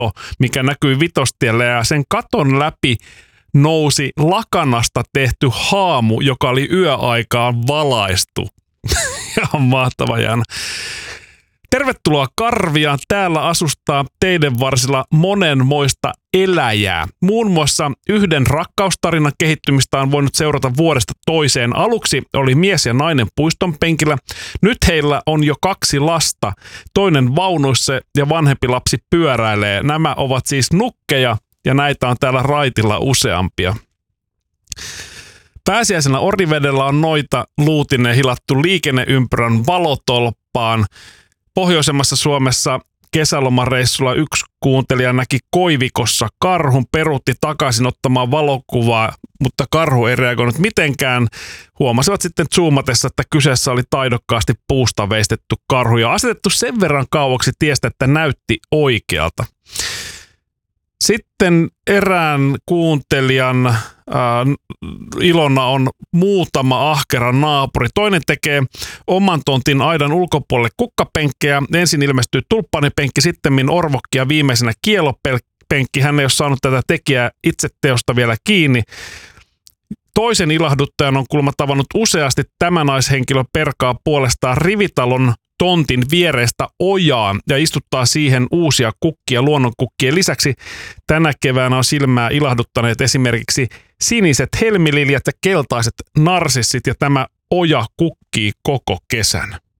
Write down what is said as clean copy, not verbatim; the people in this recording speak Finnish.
mikä näkyi Vitostiellä, ja sen katon läpi nousi lakanasta tehty haamu, joka oli yöaikaan valaistu. Ihan mahtava Jaana. Tervetuloa Karviaan. Täällä asustaa teiden varsilla monenmoista eläjää. Muun muassa yhden rakkaustarinan kehittymistä on voinut seurata vuodesta toiseen. Aluksi oli mies ja nainen puiston penkillä. Nyt heillä on jo 2 lasta. Toinen vaunuissa ja vanhempi lapsi pyöräilee. Nämä ovat siis nukkeja ja näitä on täällä raitilla useampia. Pääsiäisenä Orivedellä on noita luutinen hilattu liikenneympyrän valotolppaan. Pohjoisemmassa Suomessa kesälomareissulla yksi kuuntelija näki koivikossa karhun, peruutti takaisin ottamaan valokuvaa, mutta karhu ei reagoinut mitenkään. Huomasivat sitten zoomatessa, että kyseessä oli taidokkaasti puusta veistetty karhu ja asetettu sen verran kauaksi tiestä, että näytti oikealta. Sitten erään kuuntelijan ilona on muutama ahkera naapuri. Toinen tekee oman tontin aidan ulkopuolelle kukkapenkkejä. Ensin ilmestyy tulppanipenkki, sittemmin orvokki ja viimeisenä kielopenkki. Hän ei ole saanut tätä tekijää itse teosta vielä kiinni. Toisen ilahduttajan on kuulemma tavannut useasti. Tämä naishenkilö perkaa puolestaan rivitalon tontin viereistä ojaa ja istuttaa siihen uusia kukkia luonnonkukkien lisäksi. Tänä keväänä on silmää ilahduttaneet esimerkiksi siniset helmililjat ja keltaiset narsissit, ja tämä oja kukkii koko kesän.